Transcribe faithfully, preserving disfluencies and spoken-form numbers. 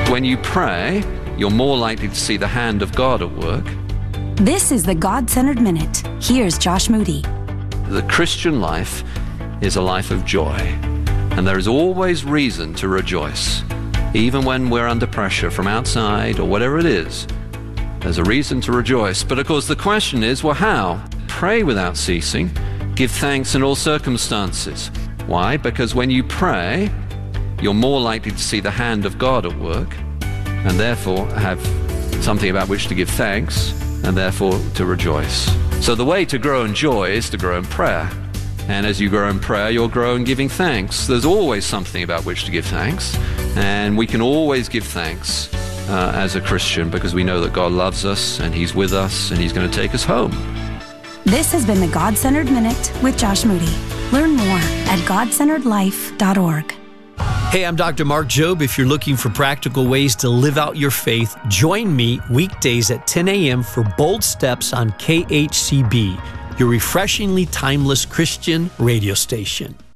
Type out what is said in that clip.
When you pray, you're more likely to see the hand of God at work. This is the God-Centered Minute. Here's Josh Moody. The Christian life is a life of joy, and there is always reason to rejoice. Even when we're under pressure from outside or whatever it is, there's a reason to rejoice. But of course the question is, well, how? Pray without ceasing. Give thanks in all circumstances. Why? Because when you pray, you're more likely to see the hand of God at work, and therefore have something about which to give thanks, and therefore to rejoice. So the way to grow in joy is to grow in prayer. And as you grow in prayer, you'll grow in giving thanks. There's always something about which to give thanks, and we can always give thanks uh, as a Christian, because we know that God loves us, and He's with us, and He's going to take us home. This has been the God-Centered Minute with Josh Moody. Learn more at god centered life dot org. Hey, I'm Doctor Mark Jobe. If you're looking for practical ways to live out your faith, join me weekdays at ten a.m. for Bold Steps on K H C B, your refreshingly timeless Christian radio station.